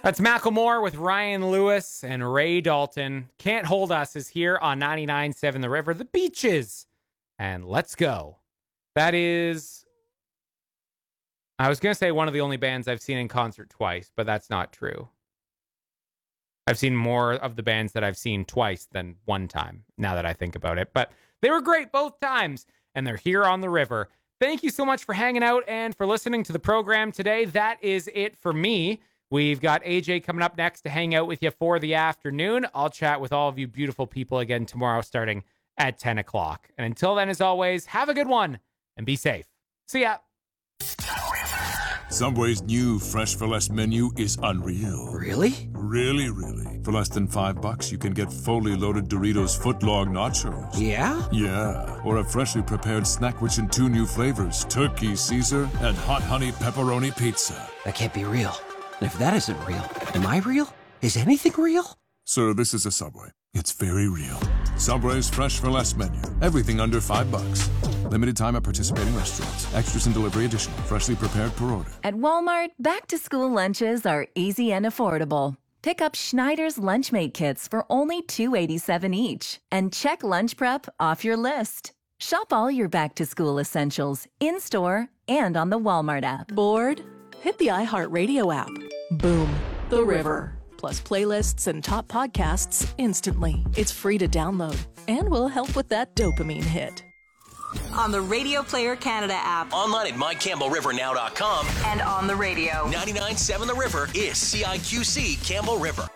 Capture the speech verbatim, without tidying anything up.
That's Macklemore with Ryan Lewis and Ray Dalton. Can't Hold Us is here on ninety-nine point seven The River, The Beaches. And let's go. That is, I was going to say one of the only bands I've seen in concert twice, but that's not true. I've seen more of the bands that I've seen twice than one time, now that I think about it. But they were great both times, and they're here on the river. Thank you so much for hanging out and for listening to the program today. That is it for me. We've got A J coming up next to hang out with you for the afternoon. I'll chat with all of you beautiful people again tomorrow starting at ten o'clock. And until then, as always, have a good one and be safe. See ya. Subway's new Fresh for Less menu is unreal. Really? Really, really. For less than five bucks, you can get fully loaded Doritos footlong nachos. Yeah? Yeah. Or a freshly prepared Snackwich in two new flavors, Turkey Caesar and Hot Honey Pepperoni Pizza. That can't be real. And if that isn't real, am I real? Is anything real? Sir, this is a Subway. It's very real. Subway's Fresh for Less menu. Everything under five bucks. Limited time at participating restaurants. Extras and delivery additional. Freshly prepared per order. At Walmart, back-to-school lunches are easy and affordable. Pick up Schneider's Lunchmate kits for only two dollars and eighty-seven cents each. And check lunch prep off your list. Shop all your back-to-school essentials in-store and on the Walmart app. Bored? Hit the iHeartRadio app. Boom. The River. Plus playlists and top podcasts instantly. It's free to download and will help with that dopamine hit. On the Radio Player Canada app. Online at my campbell river now dot com. And on the radio. ninety-nine point seven The River is C I Q C Campbell River.